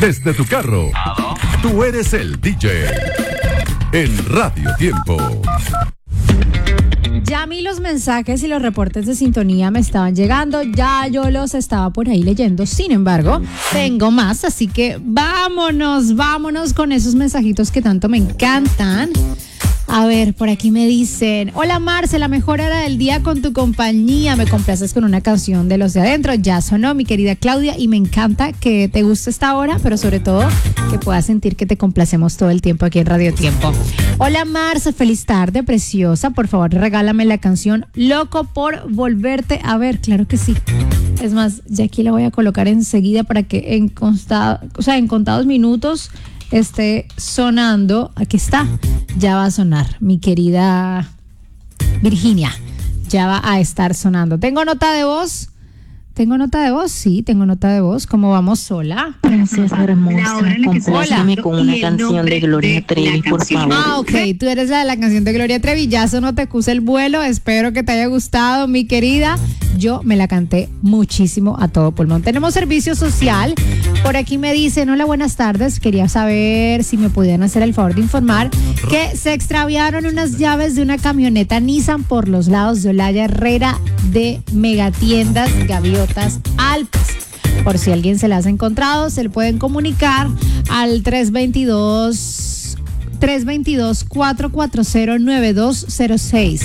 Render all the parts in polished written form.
desde tu carro. Tú eres el DJ en Radio Tiempo. Ya a mí los mensajes y los reportes de sintonía me estaban llegando, ya yo los estaba por ahí leyendo. Sin embargo, tengo más, así que vámonos con esos mensajitos que tanto me encantan. A ver, por aquí me dicen: hola Marce, la mejor hora del día con tu compañía. Me complaces con una canción de Los de Adentro. Ya sonó, mi querida Claudia, y me encanta que te guste esta hora, pero sobre todo que puedas sentir que te complacemos todo el tiempo aquí en Radio Tiempo. Hola Marce, feliz tarde, preciosa. Por favor, regálame la canción Loco por volverte a ver. Claro que sí. Es más, ya aquí la voy a colocar enseguida para que en contados minutos esté sonando. Aquí está, ya va a sonar, mi querida Virginia, ya va a estar sonando. ¿Tengo nota de voz? Sí, tengo nota de voz. ¿Cómo vamos? Sola. Princesa hermosa, compláceme con una canción de Gloria Trevi, por favor. Ok, tú eres la de la canción de Gloria Trevi. Ya eso no te acuse el vuelo. Espero que te haya gustado, mi querida. Yo me la canté muchísimo a todo pulmón. Tenemos servicio social. Por aquí me dicen: hola, buenas tardes. Quería saber si me pudieran hacer el favor de informar que se extraviaron unas llaves de una camioneta Nissan por los lados de Olaya Herrera de Megatiendas Gaviotas Alpes. Por si alguien se las ha encontrado, se le pueden comunicar al 322-440-9206.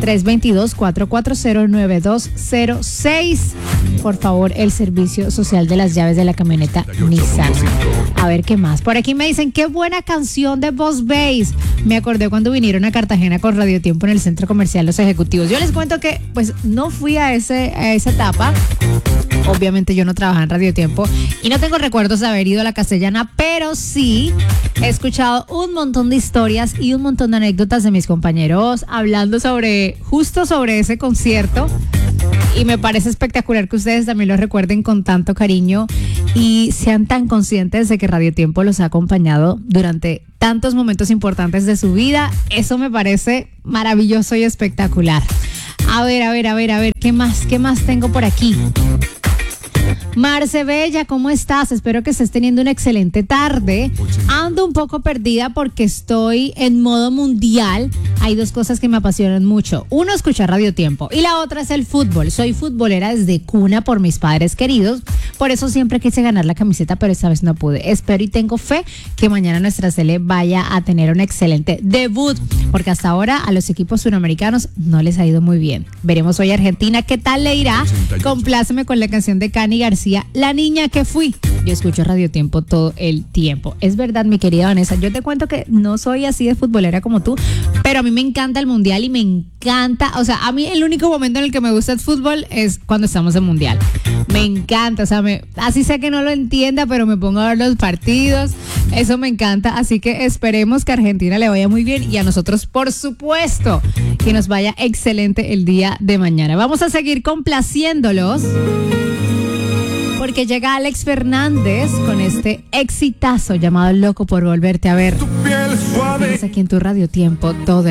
322-440-9206. Por favor, el servicio social de las llaves de la camioneta Nissan. A ver, ¿qué más? Por aquí me dicen: qué buena canción de Boss Bass. Me acordé cuando vinieron a Cartagena con Radio Tiempo en el Centro Comercial Los Ejecutivos. Yo les cuento que pues no fui a esa etapa. Obviamente yo no trabajaba en Radio Tiempo y no tengo recuerdos de haber ido a la Castellana, pero sí he escuchado un montón de historias y un montón de anécdotas de mis compañeros hablando justo sobre ese concierto. Y me parece espectacular que ustedes también lo recuerden con tanto cariño y sean tan conscientes de que Radio Tiempo los ha acompañado durante tantos momentos importantes de su vida. Eso me parece maravilloso y espectacular. A ver, ¿qué más tengo por aquí? Marce Bella, ¿cómo estás? Espero que estés teniendo una excelente tarde. Ando un poco perdida porque estoy en modo mundial. Hay dos cosas que me apasionan mucho. Uno, escuchar Radio Tiempo, y la otra es el fútbol. Soy futbolera desde cuna por mis padres queridos. Por eso siempre quise ganar la camiseta, pero esta vez no pude. Espero y tengo fe que mañana nuestra Sele vaya a tener un excelente debut, porque hasta ahora a los equipos sudamericanos no les ha ido muy bien. Veremos hoy a Argentina qué tal le irá. Compláceme con la canción de Cani García, La niña que fui. Yo escucho Radio Tiempo todo el tiempo. Es verdad, mi querida Vanessa, yo te cuento que no soy así de futbolera como tú, pero a mí me encanta el mundial y me encanta, o sea, a mí el único momento en el que me gusta el fútbol es cuando estamos en mundial. Me encanta, o sea, así sé que no lo entienda, pero me pongo a ver los partidos, eso me encanta, así que esperemos que a Argentina le vaya muy bien y a nosotros, por supuesto, que nos vaya excelente el día de mañana. Vamos a seguir complaciéndolos, porque llega Alex Fernández con este exitazo llamado Loco por volverte a ver. Es aquí en tu Radio Tiempo todo